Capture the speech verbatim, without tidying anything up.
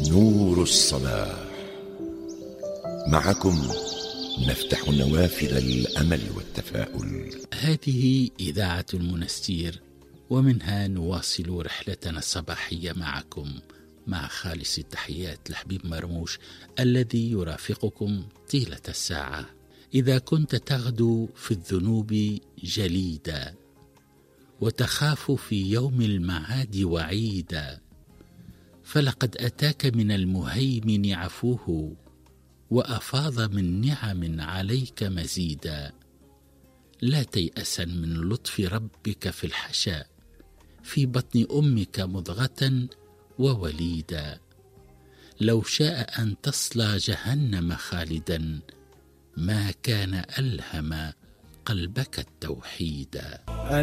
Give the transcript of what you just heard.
نور الصباح. معكم نفتح نوافذ الأمل والتفاؤل. هذه إذاعة المنستير، ومنها نواصل رحلتنا الصباحية معكم، مع خالص التحيات لحبيب مرموش الذي يرافقكم طيلة الساعة. إذا كنت تغدو في الذنوب جليدا، وتخاف في يوم المعاد وعيدا، فلقد أتاك من المهيمن عفوه، وأفاض من نعم عليك مزيدا. لا تيأسا من لطف ربك في الحشاء، في بطن أمك مضغة ووليدا. لو شاء أن تصلى جهنم خالدا، ما كان ألهم قلبك التوحيدا.